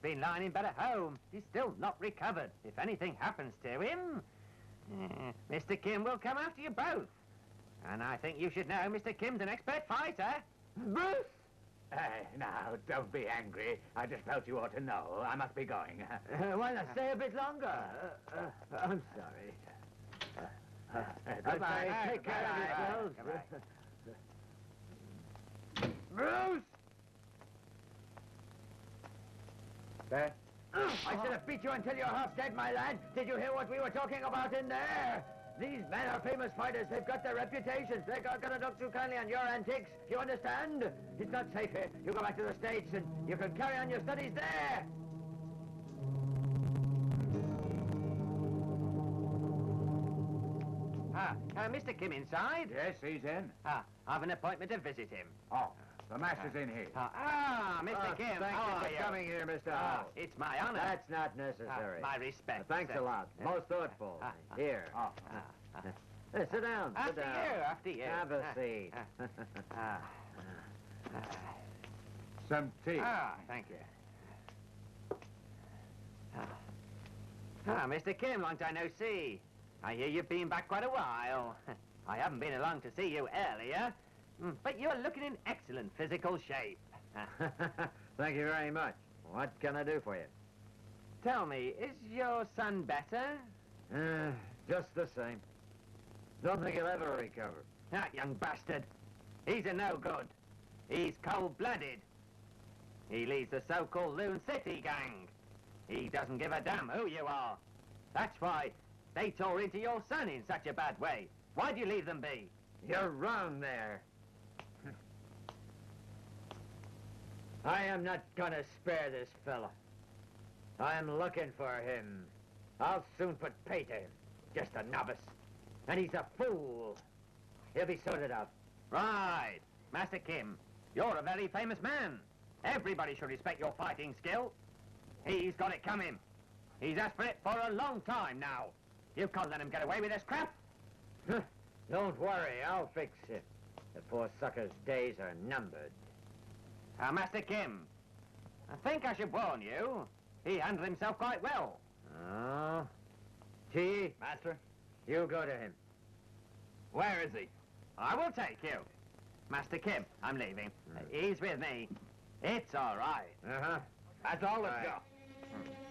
been lying in bed at home. He's still not recovered. If anything happens to him, Mr. Kim will come after you both. And I think you should know Mr. Kim's an expert fighter. Bruce! Now, don't be angry. I just felt you ought to know. I must be going. Why not stay a bit longer? I'm sorry. Goodbye. Take care of yourselves. Bruce! There. I should have beat you until you're half dead, my lad. Did you hear what we were talking about in there? These men are famous fighters. They've got their reputations. They're not going to look too kindly on your antics. You understand? It's not safe here. You go back to the States and you can carry on your studies there. Mr. Kim inside? Yes, he's in. I've an appointment to visit him. Oh, the master's in here. Mr. Kim, Thank how you are for you? coming here, Mr. Howe. It's my honor. That's not necessary. My respect. Thanks sir. a lot. Most thoughtful. Here. Sit down. After Sit down. after you. Have a seat. Some tea. Thank you. Mr. Kim, long time no see. I hear you've been back quite a while. I haven't been along to see you earlier, but you're looking in excellent physical shape. Thank you very much. What can I do for you? Tell me, is your son better? Just the same. Don't think he'll ever recover. That young bastard. He's a no good. He's cold-blooded. He leads the so-called Loon City gang. He doesn't give a damn who you are. That's why they tore into your son in such a bad way. Why'd you leave them be? You're wrong there. I am not gonna spare this fella. I am looking for him. I'll soon put pay to him. Just a novice. And he's a fool. He'll be sorted out. Right. Master Kim, you're a very famous man. Everybody should respect your fighting skill. He's got it coming. He's asked for it for a long time now. You can't let him get away with this crap. Don't worry, I'll fix it. The poor sucker's days are numbered. Master Kim, I think I should warn you. He handled himself quite well. Oh? T, Master? you go to him. Where is he? I will take you. Master Kim, I'm leaving. He's with me. It's all right. Uh-huh. That's all. Let's Right. go.